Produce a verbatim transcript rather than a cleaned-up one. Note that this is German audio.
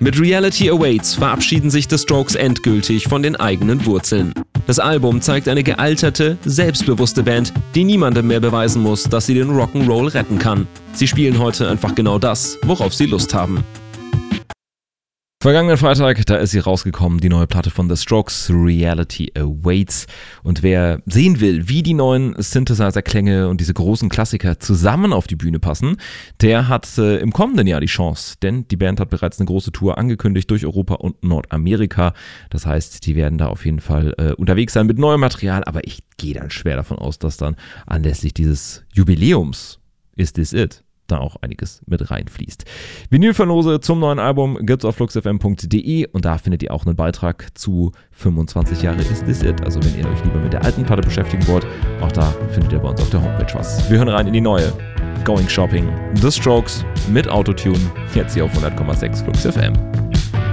Mit Reality Awaits verabschieden sich The Strokes endgültig von den eigenen Wurzeln. Das Album zeigt eine gealterte, selbstbewusste Band, die niemandem mehr beweisen muss, dass sie den Rock'n'Roll retten kann. Sie spielen heute einfach genau das, worauf sie Lust haben. Vergangenen Freitag, da ist sie rausgekommen, die neue Platte von The Strokes, Reality Awaits. Und wer sehen will, wie die neuen Synthesizer-Klänge und diese großen Klassiker zusammen auf die Bühne passen, der hat äh, im kommenden Jahr die Chance. Denn die Band hat bereits eine große Tour angekündigt durch Europa und Nordamerika. Das heißt, die werden da auf jeden Fall äh, unterwegs sein mit neuem Material. Aber ich gehe dann schwer davon aus, dass dann anlässlich dieses Jubiläums Is This It? Da auch einiges mit reinfließt. Vinylverlose zum neuen Album gibt's auf fluxfm punkt de und da findet ihr auch einen Beitrag zu fünfundzwanzig Jahre Is This It. Also wenn ihr euch lieber mit der alten Platte beschäftigen wollt, auch da findet ihr bei uns auf der Homepage was. Wir hören rein in die neue Going Shopping, The Strokes mit Autotune, jetzt hier auf hundert Komma sechs Flux F M.